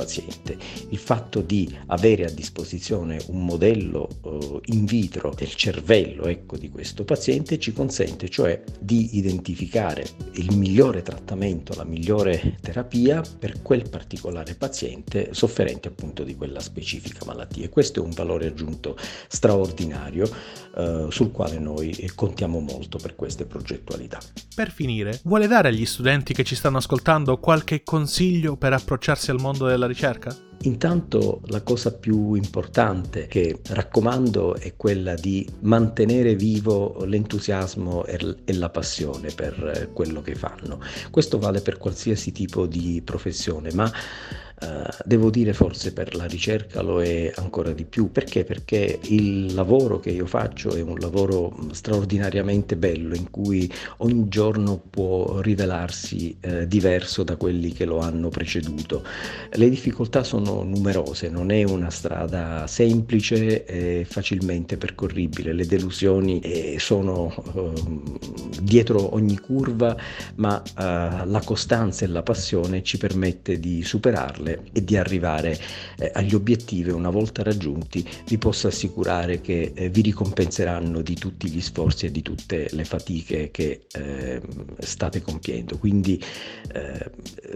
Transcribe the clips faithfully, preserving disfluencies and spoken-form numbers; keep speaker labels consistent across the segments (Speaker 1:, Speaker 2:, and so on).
Speaker 1: paziente. Il fatto di avere a disposizione un modello eh, in vitro del cervello, ecco, di questo paziente ci consente cioè di identificare il migliore trattamento, la migliore terapia per quel particolare paziente sofferente appunto di quella specifica malattia. E questo è un valore aggiunto straordinario eh, sul quale noi contiamo molto per queste progettualità.
Speaker 2: Per finire, vuole dare agli studenti che ci stanno ascoltando qualche consiglio per approcciarsi al mondo della ricerca?
Speaker 1: Intanto la cosa più importante che raccomando è quella di mantenere vivo l'entusiasmo e la passione per quello che fanno. Questo vale per qualsiasi tipo di professione, ma Uh, devo dire forse per la ricerca lo è ancora di più. Perché? Perché il lavoro che io faccio è un lavoro straordinariamente bello, in cui ogni giorno può rivelarsi uh, diverso da quelli che lo hanno preceduto. Le difficoltà sono numerose, non è una strada semplice e facilmente percorribile, le delusioni eh, sono uh, dietro ogni curva, ma uh, la costanza e la passione ci permette di superarle e di arrivare eh, agli obiettivi. Una volta raggiunti vi posso assicurare che eh, vi ricompenseranno di tutti gli sforzi e di tutte le fatiche che eh, state compiendo. Quindi eh,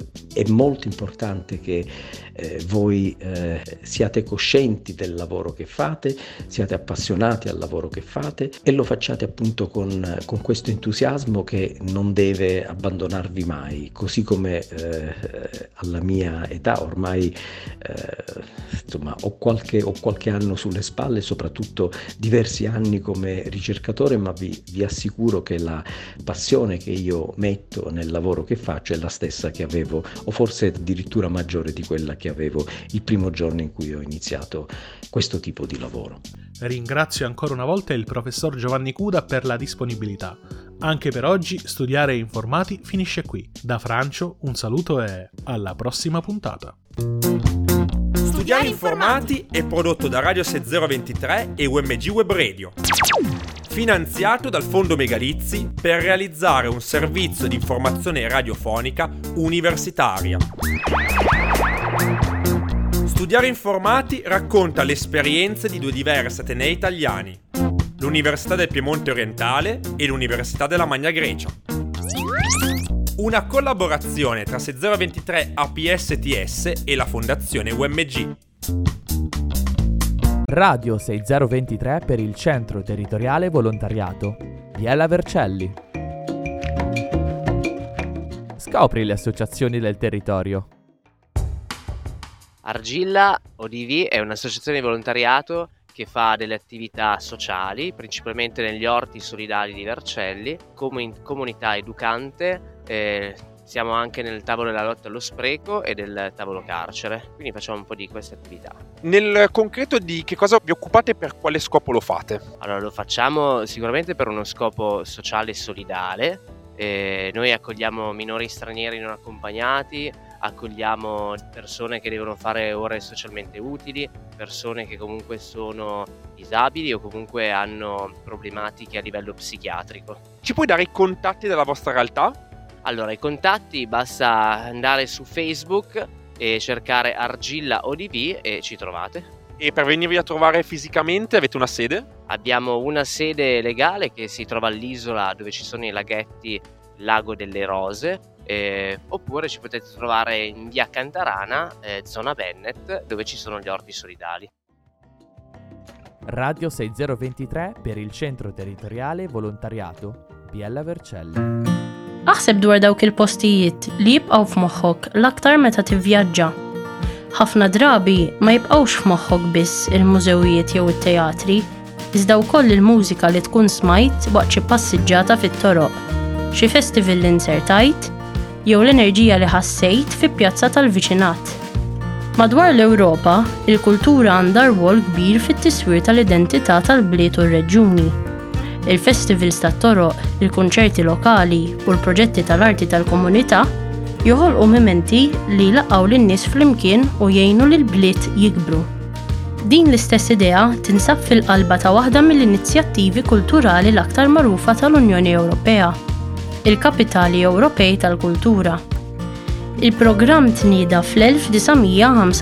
Speaker 1: è molto importante che eh, voi eh, siate coscienti del lavoro che fate, siate appassionati al lavoro che fate e lo facciate appunto con, con questo entusiasmo che non deve abbandonarvi mai, così come eh, alla mia età ormai eh, insomma ho qualche, ho qualche anno sulle spalle, soprattutto diversi anni come ricercatore, ma vi, vi assicuro che la passione che io metto nel lavoro che faccio è la stessa che avevo, o forse addirittura maggiore di quella che avevo il primo giorno in cui ho iniziato questo tipo di lavoro.
Speaker 2: Ringrazio ancora una volta il professor Giovanni Cuda per la disponibilità. Anche per oggi Studiare Informati finisce qui. Da Francio un saluto e alla prossima puntata.
Speaker 3: Studiare Informati è prodotto da Radio sei zero ventitré e U M G Web Radio, finanziato dal Fondo Megalizzi per realizzare un servizio di informazione radiofonica universitaria. Studiare Informati racconta le esperienze di due diversi atenei italiani, l'Università del Piemonte Orientale e l'Università della Magna Grecia. Una collaborazione tra sei zero ventitré A P S T S e la Fondazione U M G.
Speaker 4: Radio sei zero ventitré per il Centro Territoriale Volontariato. Biella Vercelli. Scopri le associazioni del territorio.
Speaker 5: Argilla O D V è un'associazione di volontariato che fa delle attività sociali, principalmente negli orti solidali di Vercelli, come in comunità educante. Eh, siamo anche nel tavolo della lotta allo spreco e del tavolo carcere, quindi facciamo un po' di queste attività.
Speaker 3: Nel concreto di che cosa vi occupate e per quale scopo lo fate?
Speaker 5: Allora, lo facciamo sicuramente per uno scopo sociale e solidale. Eh, noi accogliamo minori stranieri non accompagnati, accogliamo persone che devono fare ore socialmente utili, persone che comunque sono disabili o comunque hanno problematiche a livello psichiatrico.
Speaker 3: Ci puoi dare i contatti della vostra realtà?
Speaker 5: Allora, i contatti basta andare su Facebook e cercare Argilla O D V e ci trovate.
Speaker 3: E per venirvi a trovare fisicamente avete una sede?
Speaker 5: Abbiamo una sede legale che si trova all'isola dove ci sono i laghetti Lago delle Rose, eh, oppure ci potete trovare in via Cantarana, eh, zona Bennet, dove ci sono gli orti solidali.
Speaker 4: Radio sei zero ventitré per il Centro Territoriale Volontariato Biella Vercelli.
Speaker 6: Aħseb dwar dawk il-postijiet li jibqgħu f'moħħok l-aktar meta tivvjaġġa. Ħafna drabi ma jibqgħux f'moħħok biss il-mużewijiet jew it-teatri, iżda wkoll il-mużika li tkun smajt waqt xi passiġġjata fit-toroq, xi festival li insertajt, jew l-enerġija li ħassejt fi pjazza tal-viċinat. Madwar l-Ewropa, il-kultura għandha rwol kbir fit-tiswir tal-identità tal-bliet u r-reġjuni. Il-festivals tat-toroq, il-kunċerti lokali u l-proġetti tal-arti tal-komunità joħolqu mimenti li laqgħu lin-nies flimkien u jgħinu lil bliet jikbru. Din l-istess idea tinsab fil-qalba ta' waħda mill-inizjattivi kulturali l-aktar magħrufa tal-Unjoni Ewropea, il-Kapitali Ewropej tal-Kultura. Il-programm tnieda fl-elf tisa